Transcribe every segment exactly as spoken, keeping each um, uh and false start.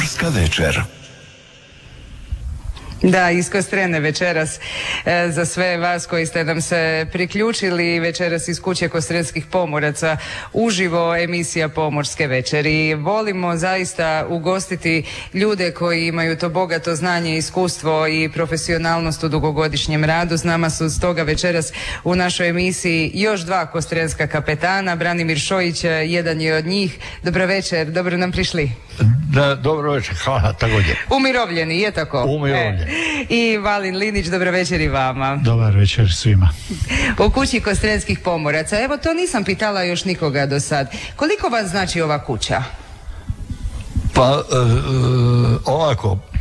Pomorska večer. Da, iz Kostrene večeras e, za sve vas koji ste nam se priključili večeras iz kuće Kostrenskih pomoraca uživo emisija Pomorske večeri. Volimo zaista ugostiti ljude koji imaju to bogato znanje, iskustvo i profesionalnost u dugogodišnjem radu. S nama su stoga večeras u našoj emisiji još dva kostrenska kapetana. Branimir Šojić jedan je od njih. Dobro večer, dobro nam prišli. Da, dobro večer, hvala, također. Umirovljeni, je tako? Umirovljeni. E. I Valin Linić, dobro večer i vama. Dobar večer svima. U kući Kostrenskih pomoraca. Evo, to nisam pitala još nikoga do sad. Koliko vam znači ova kuća? Pa, uh, ovako, uh,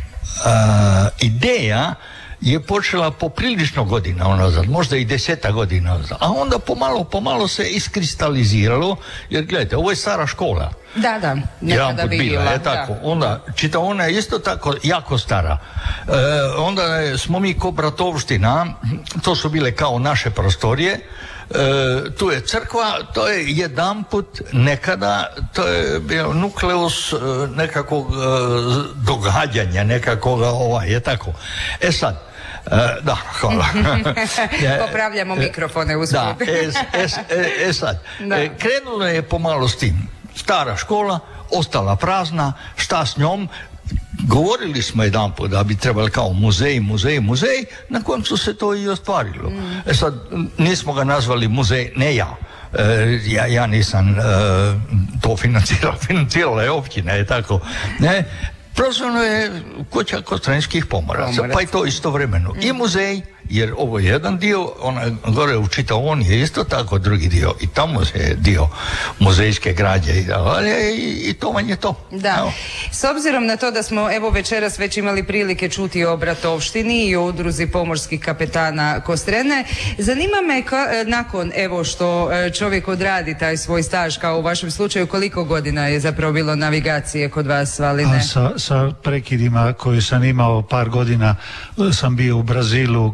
ideja je počela poprilično godina unazad, možda i deseta godina unazad, a onda pomalo, pomalo se iskristaliziralo, jer gledajte, ovo je stara škola. Da, da, nekada bi bila. Je tako. Da. Onda, čitaona je isto tako jako stara. E, onda smo mi ko Bratovština, to su bile kao naše prostorije, e, tu je crkva, to je jedanput nekada, to je bio nukleus nekakvog e, događanja, nekakvog, ovaj, je tako. E sad, E, da, hvala. Popravljamo mikrofone uz da, e, e, e, e sad, e, krenulo je pomalo s tim. Stara škola, ostala prazna, šta s njom? Govorili smo jedanput da bi trebali kao muzej, muzej, muzej, na koncu se to i ostvarilo. Mm. E sad, nismo ga nazvali muzej, ne ja. E, ja, ja nisam e, to financirao, financirala je općina, je tako. Ne? Prozvano je kuća Kostrenskih pomoraca, Pomorac. Pa i to istovremeno. Mm. I muzej, jer ovo je jedan dio, ona gore u čitaoni je isto tako drugi dio. I tamo je dio muzejske građe i, i, i to vam je to. Da. Evo. S obzirom na to da smo evo večeras već imali prilike čuti o Bratovštini i o udruzi pomorskih kapetana Kostrene, zanima me ka, nakon evo što čovjek odradi taj svoj staž, kao u vašem slučaju, koliko godina je zapravo bilo navigacije kod vas, Valine? A sa, sa prekidima koje sam imao par godina, sam bio u Brazilu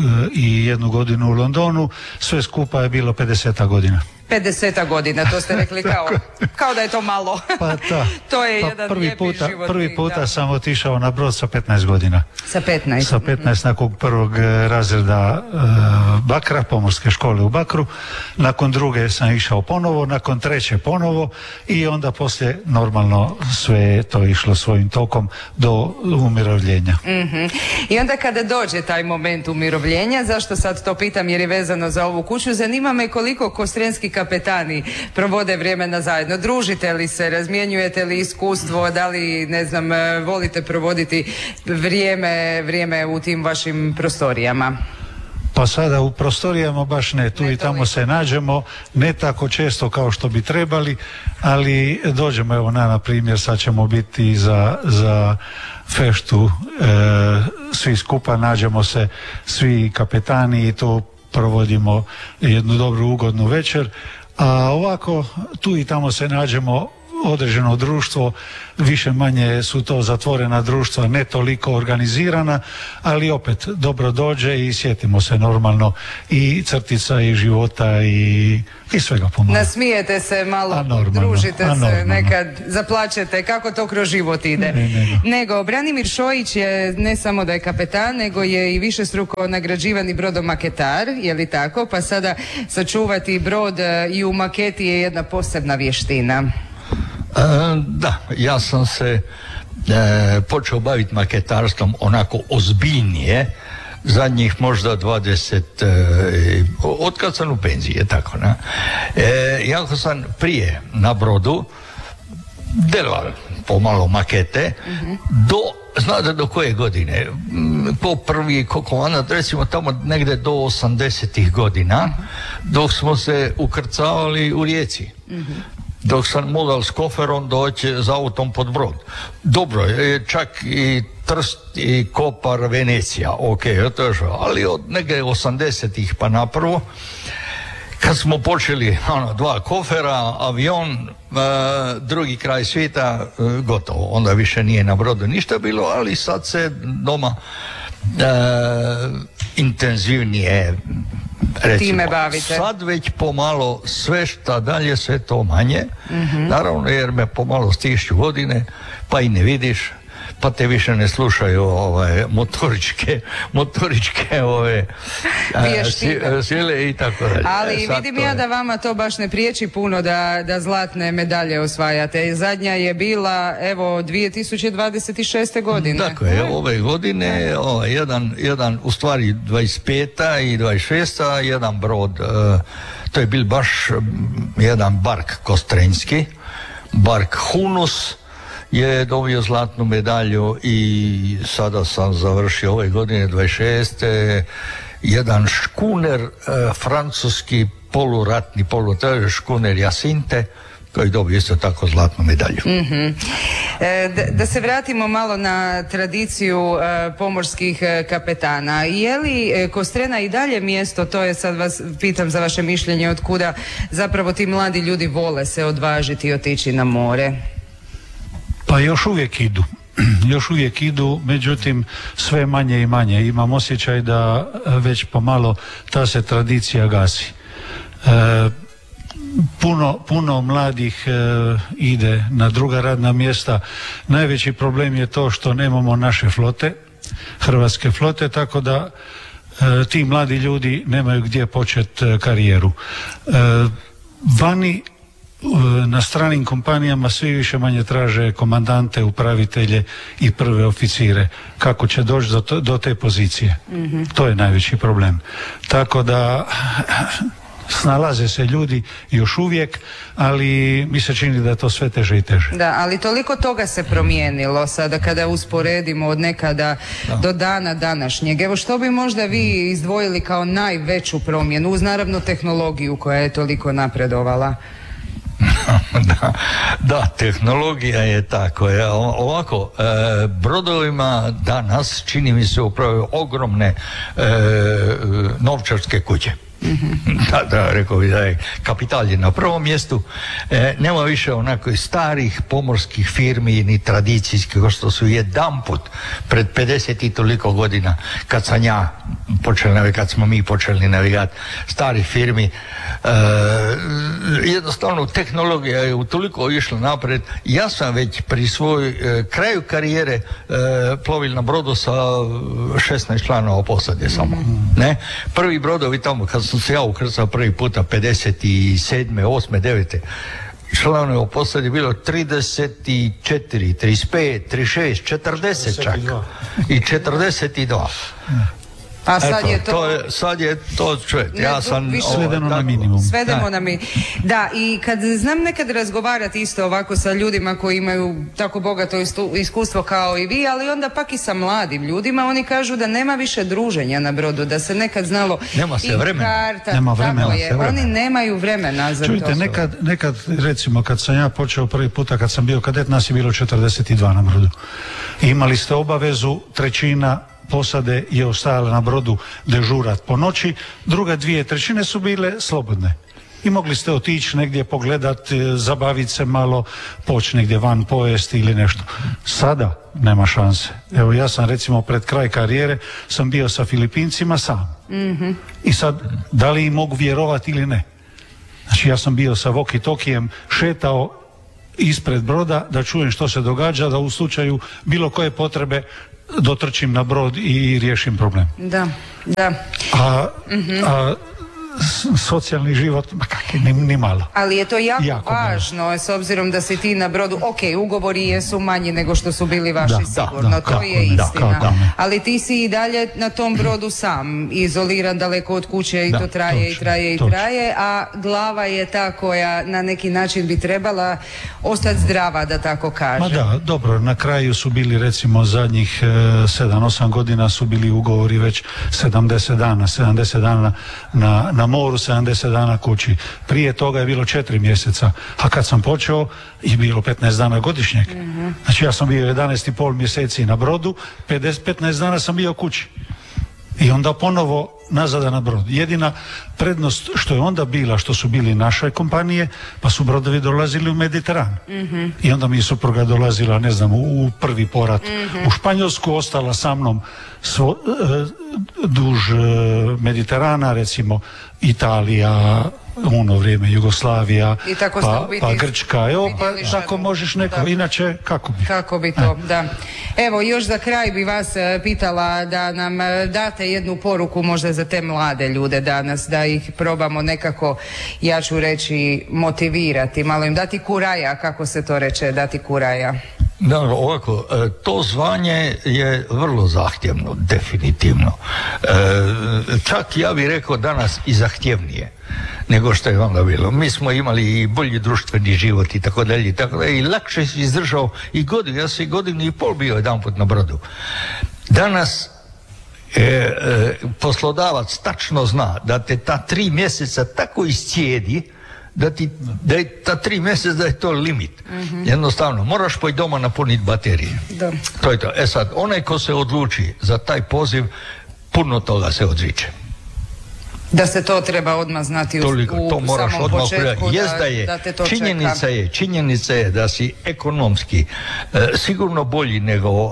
i jednu godinu u Londonu, sve skupa je bilo pedeset godina. pedeset godina, to ste rekli kao, kao da je to malo. Pa da. To je pa jedan prvi lijepi puta, životni, Prvi puta da. sam otišao na brod sa petnaest godina. Sa petnaest? Sa petnaest, nakon prvog razreda uh, Bakra, pomorske škole u Bakru. Nakon druge sam išao ponovo, nakon treće ponovo i onda poslije normalno sve je to išlo svojim tokom do umirovljenja. Mm-hmm. I onda kada dođe taj moment umirovljenja, zašto sad to pitam jer je vezano za ovu kuću, zanima me koliko kostrenski kapetani provode vremena zajedno. Družite li se, razmjenjujete li iskustvo, da li, ne znam, volite provoditi vrijeme, vrijeme u tim vašim prostorijama? Pa sada u prostorijama baš ne, tu ne i tamo se nađemo, ne tako često kao što bi trebali, ali dođemo, evo na, na primjer, sad ćemo biti za, za feštu, e, svi skupa, nađemo se, svi kapetani i to provodimo jednu dobru, ugodnu večer, a ovako tu i tamo se nađemo određeno društvo, više manje su to zatvorena društva, ne toliko organizirana, ali opet dobro dođe i sjetimo se normalno i crtica i života i, i svega pomalo. Nasmijete se malo, družite se, nekad zaplačete, kako to kroz život ide. Ne, ne, ne. Nego, Branimir Šojić je ne samo da je kapetan, nego je i višestruko nagrađivani brodomaketar, je li tako? Pa sada sačuvati brod i u maketi je jedna posebna vještina. E, da, ja sam se e, počeo baviti maketarstvom onako ozbiljnije zadnjih možda dvadeset e, od kad sam u penziji, tako ne? E, jako sam prije na brodu delao pomalo makete, mm-hmm. do, znate do koje godine? Po prvi kokovanac, recimo tamo negdje do osamdesetih godina, mm-hmm. dok smo se ukrcavali u Rijeci. Mm-hmm. Dok sam mogao s koferom doći za autom pod brod. Dobro, čak i Trst i Kopar, Venecija, ok, to je što, ali od negdje osamdesetih pa napravo, kad smo počeli ono, dva kofera, avion, e, drugi kraj svijeta, e, gotovo. Onda više nije na brodu ništa bilo, ali sad se doma e, intenzivnije recimo, time bavite. Sad već pomalo sve šta dalje, sve to manje. Mm-hmm. Naravno, jer me pomalo stišću godine, pa i ne vidiš. pa te više ne slušaju ovaj, motoričke, motoričke ove Vještine. sile i tako dalje. Ali E, sad vidim to ja je- da vama to baš ne priječi puno da, da zlatne medalje osvajate. Zadnja je bila, evo, dvije tisuće dvadeset šeste. godine. Tako je, ove godine o, jedan, jedan, u stvari dvadeset peta i dvadeset šesta jedan brod, e, to je bil baš m, jedan bark Kostrenjski, bark Hunus je dobio zlatnu medalju i sada sam završio ove godine dvadeset šeste jedan škuner e, francuski poluratni, polu, to je škuner Jacinte koji dobio isto tako zlatnu medalju. Mhm. E, da, da se vratimo malo na tradiciju e, pomorskih e, kapetana. Je li e, Kostrena i dalje mjesto, to je sad vas pitam za vaše mišljenje, od kuda zapravo ti mladi ljudi vole se odvažiti i otići na more? Pa još uvijek idu. Još uvijek idu, međutim sve manje i manje. Imam osjećaj da već pomalo ta se tradicija gasi. E, puno, puno mladih e, ide na druga radna mjesta. Najveći problem je to što nemamo naše flote, hrvatske flote, tako da e, ti mladi ljudi nemaju gdje početi e, karijeru. E, vani na stranim kompanijama svi više manje traže komandante, upravitelje i prve oficire. Kako će doći do, to, do te pozicije? Mm-hmm. To je najveći problem. Tako da snalaze se ljudi još uvijek, ali mi se čini da je to sve teže i teže. Da, ali toliko toga se promijenilo sada kada usporedimo od nekada da. do dana današnjeg. Evo, što bi možda vi izdvojili kao najveću promjenu, uz naravno tehnologiju koja je toliko napredovala? Da, da, tehnologija je tako. Ja, ovako, e, brodovima danas čini mi se upravo ogromne e, novčarske kuće. Mm-hmm. Da, da, rekao bi da je kapital je na prvom mjestu. E, nema više onako starih pomorskih firmi ni tradicijskih, kao što su jedanput pred pedeset i toliko godina kad sam ja počeli navigati, kad smo mi počeli navigati starih firmi, e, jednostavno tehnologija je utoliko išla napred. Ja sam već pri svoj e, kraju karijere e, plovil na brodu sa šesnaest članova posade samo. Mm-hmm. Ne? Prvi brodovi tamo kad sam se ja ukrcao prvi puta pedeset sedme, osme, devete članove u posadi bilo trideset četiri, trideset pet, trideset šest, četrdeset čak i četrdeset dva. A sad Eto, je to... to je, sad je to čovjek. Ja sam više svedeno na minimum. Svedemo na minimum. Da, i kad znam nekad razgovarati isto ovako sa ljudima koji imaju tako bogato iskustvo kao i vi, ali onda pak i sa mladim ljudima, oni kažu da nema više druženja na brodu, da se nekad znalo nema se i vremena. karta, nema vremena, tako je. vremena. Oni nemaju vremena za Čujte, to. nekad, nekad recimo kad sam ja počeo prvi puta, kad sam bio kadet, nas je bilo četrdeset dva na brodu. I imali ste obavezu, trećina posade je ostajala na brodu dežurat po noći, druga dvije trećine su bile slobodne. I mogli ste otići negdje pogledati, zabaviti se malo, poći negdje van pojesti ili nešto. Sada nema šanse. Evo, ja sam recimo pred kraj karijere sam bio sa Filipincima sam. Mm-hmm. I sad, da li im mogu vjerovati ili ne? Znači, ja sam bio sa walkie-talkijem, šetao ispred broda da čujem što se događa, da u slučaju bilo koje potrebe dotrčim na brod i riješim problem. Da, da. A, mm-hmm. a socijalni život, ma kak, ni, ni malo. Ali je to jako, jako važno, malo. S obzirom da si ti na brodu, ok, ugovori jesu manji nego što su bili vaši, da, sigurno, da, da, to kako, je istina. Da, ali ti si i dalje na tom brodu sam, izoliran daleko od kuće i da, to traje točno, i traje i točno. traje, a glava je ta koja na neki način bi trebala ostati zdrava, da tako kažem. Ma da, dobro, na kraju su bili recimo zadnjih sedam osam godina su bili ugovori već sedamdeset dana, sedamdeset dana na, na moru, sedamdeset dana kući. Prije toga je bilo četiri mjeseca, a kad sam počeo je bilo petnaest dana godišnjeg. Mm-hmm. Znači ja sam bio jedanaest i pol mjeseci na brodu, pedeset, petnaest dana sam bio kući. I onda ponovo nazada na brod. Jedina prednost što je onda bila, što su bili naše kompanije, pa su brodovi dolazili u Mediteran. Mm-hmm. I onda mi je supruga dolazila, ne znam, u prvi porat mm-hmm. u Španjolsku, ostala sa mnom svo, uh, duž uh, Mediterana, recimo Italija, u ono vrijeme Jugoslavija, I tako ste pa, u biti pa Grčka, evo, pa vidjeli tako ženu. možeš neko, Da. inače kako bi? Kako bi to, da. Evo, još za kraj bi vas e, pitala da nam e, date jednu poruku možda za te mlade ljude danas, da ih probamo nekako, ja ću reći, motivirati, malo im dati kuraja, kako se to reče, dati kuraja. Da, ovako, e, to zvanje je vrlo zahtjevno, definitivno. E, čak ja bih rekao danas i zahtjevnije nego što je onda bilo. Mi smo imali i bolji društveni život i tako dalje i tako dalje i lakše si izdržao i godinu, ja sam i godinu i pol bio jedanput na brodu. Danas e, e, poslodavac tačno zna da te ta tri mjeseca tako iscijedi da ti, da je ta tri mjeseca da je to limit. Mm-hmm. Jednostavno, moraš poći doma napuniti baterije. Da. To je to. E sad, onaj ko se odluči za taj poziv, puno toga se odriče. Da se to treba odmah znati u, Toliko, u to moraš samom odmah početku, Jest da, da je, da te to činjenica čeka. je, činjenica je da si ekonomski e, sigurno bolji nego e,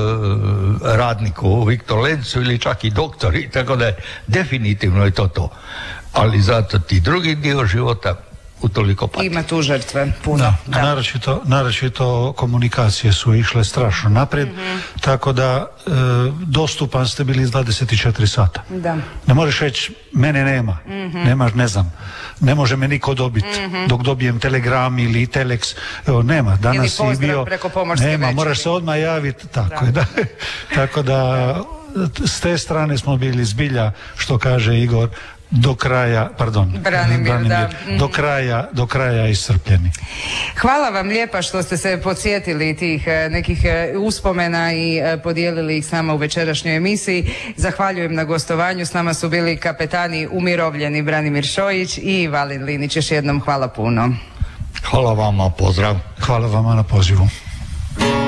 radnik u Viktor Lencu ili čak i doktor i tako da je, definitivno je to to. Ali zato ti drugi dio života utoliko pati. Ima tu žrtve puno. Da, Da. Naročito, naročito komunikacije su išle strašno naprijed, mm-hmm. tako da e, dostupan ste bili dvadeset četiri sata. Da. Ne možeš reći, mene nema, mm-hmm. nemaš, ne znam, ne može me niko dobiti, mm-hmm. dok dobijem telegram ili telex, evo nema, danas Ili si pozdrav bio, preko pomorske nema, večeri. moraš se odmah javiti, tako je, da. Tako da, s te strane smo bili zbilja, što kaže Igor, do kraja, pardon, Branimir, Branimir, da. do kraja, do kraja iscrpljeni. Hvala vam lijepa što ste se podsjetili tih e, nekih e, uspomena i e, podijelili ih s nama u večerašnjoj emisiji. Zahvaljujem na gostovanju. S nama su bili kapetani umirovljeni Branimir Šojić i Valin Linić. Još jednom hvala puno. Hvala vama, pozdrav. Hvala vama na pozivu.